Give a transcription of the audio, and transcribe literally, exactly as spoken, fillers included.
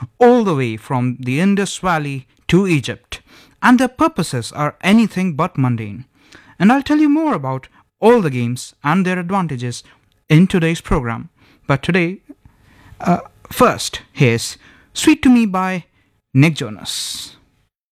all the way from the Indus Valley to Egypt, and their purposes are anything but mundane. And I'll tell you more about all the games and their advantages in today's program. But today, uh, first, here's Sweet to Me by Nick Jonas.